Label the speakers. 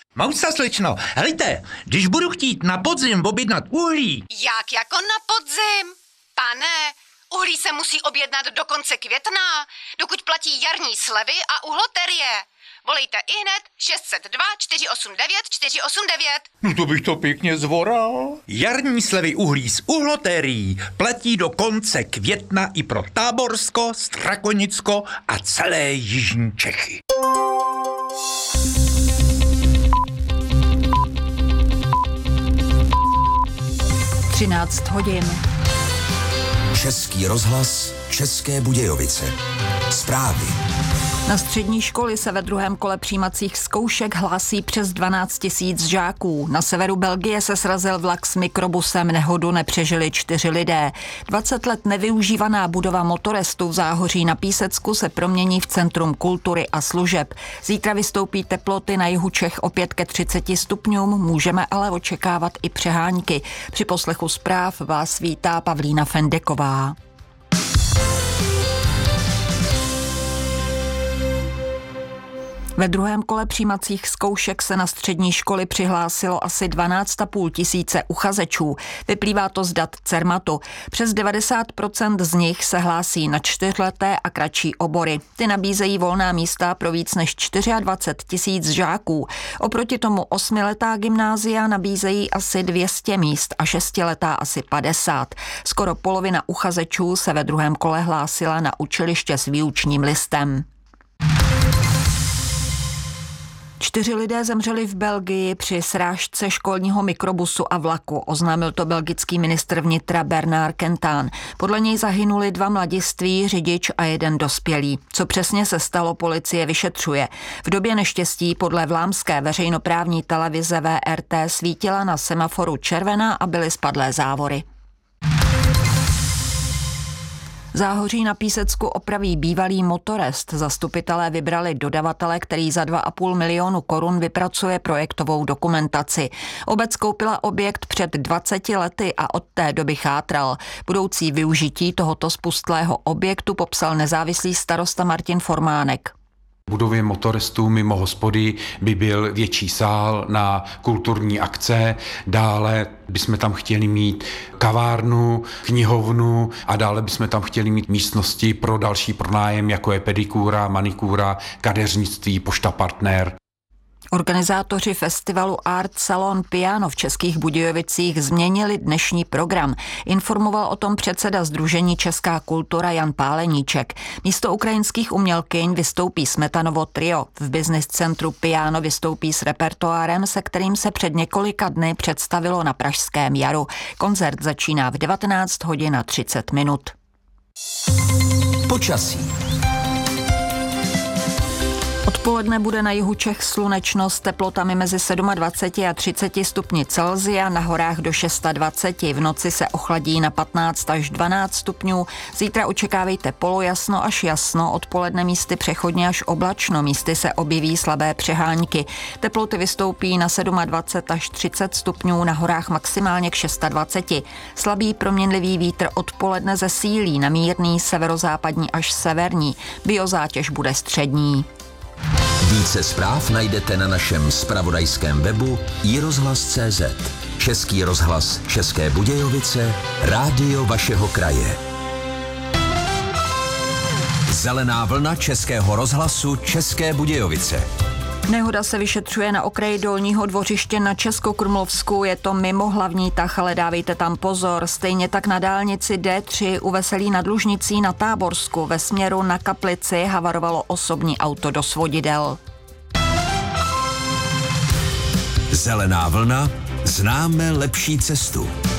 Speaker 1: Mousa, slečno, helejte, když budu chtít na podzim objednat uhlí...
Speaker 2: Jak jako na podzim? Pane, uhlí se musí objednat do konce května, dokud platí jarní slevy a uhloterie. Volejte ihned 602 489 489.
Speaker 1: No to bych to pěkně zvoral. Jarní slevy uhlí z uhlotérií platí do konce května i pro Táborsko, Strakonicko a celé jižní Čechy.
Speaker 3: (13 hodin).
Speaker 4: Český rozhlas, České Budějovice. Zprávy.
Speaker 3: Na střední školy se ve druhém kole přijímacích zkoušek hlásí přes 12 000 žáků. Na severu Belgie se srazil vlak s mikrobusem, nehodu nepřežili 4 lidé. 20 let nevyužívaná budova Motorestu v Záhoří na Písecku se promění v centrum kultury a služeb. Zítra vystoupí teploty na jihu Čech opět ke 30 stupňům, můžeme ale očekávat i přehánky. Při poslechu zpráv vás vítá Pavlína Fendeková. Ve druhém kole přijímacích zkoušek se na střední školy přihlásilo asi 12 500 uchazečů. Vyplývá to z dat Cermatu. Přes 90% z nich se hlásí na 4leté a kratší obory. Ty nabízejí volná místa pro víc než 24 000 žáků. Oproti tomu 8letá gymnázia nabízejí asi 200 míst a 6letá asi 50. Skoro polovina uchazečů se ve druhém kole hlásila na učiliště s výučním listem. 4 lidé zemřeli v Belgii při srážce školního mikrobusu a vlaku, oznámil to belgický ministr vnitra Bernard Quentin. Podle něj zahynuli 2 mladiství, řidič a 1 dospělý. Co přesně se stalo, policie vyšetřuje. V době neštěstí podle vlámské veřejnoprávní televize VRT svítila na semaforu červená a byly spadlé závory. Záhoří na Písecku opraví bývalý Motorest. Zastupitelé vybrali dodavatele, který za 2,5 milionu korun vypracuje projektovou dokumentaci. Obec koupila objekt před 20 lety a od té doby chátral. Budoucí využití tohoto spustlého objektu popsal nezávislý starosta Martin Formánek.
Speaker 5: V budově Motorestu mimo hospody by byl větší sál na kulturní akce, dále bychom tam chtěli mít kavárnu, knihovnu a dále bychom tam chtěli mít místnosti pro další pronájem, jako je pedikúra, manikúra, kadeřnictví, Pošta Partner.
Speaker 3: Organizátoři festivalu Art Salon Piano v Českých Budějovicích změnili dnešní program. Informoval o tom předseda Sdružení Česká kultura Jan Páleníček. Místo ukrajinských umělkyň vystoupí Smetanovo trio. V Business centru Piano vystoupí s repertoárem, se kterým se před několika dny představilo na Pražském jaru. Koncert začíná v 19:30.
Speaker 4: Počasí.
Speaker 3: Odpoledne bude na jihu Čech slunečno s teplotami mezi 27 a 30 stupni Celsia, na horách do 26. V noci se ochladí na 15 až 12 stupňů. Zítra očekávejte polojasno až jasno, odpoledne místy přechodně až oblačno, místy se objeví slabé přehánky. Teploty vystoupí na 27 až 30 stupňů, na horách maximálně k 26. Slabý proměnlivý vítr odpoledne zesílí na mírný severozápadní až severní. Biozátěž bude střední.
Speaker 4: Více zpráv najdete na našem zpravodajském webu iRozhlas.cz. Český rozhlas České Budějovice, rádio vašeho kraje. Zelená vlna Českého rozhlasu České Budějovice.
Speaker 3: Nehoda se vyšetřuje na okraji Dolního Dvořiště na Českokrumlovsku. Je to mimo hlavní tah, ale dávejte tam pozor. Stejně tak na dálnici D3 u Veselí nad Lužnicí na Táborsku ve směru na Kaplici havarovalo osobní auto do svodidel.
Speaker 4: Zelená vlna, známe lepší cestu.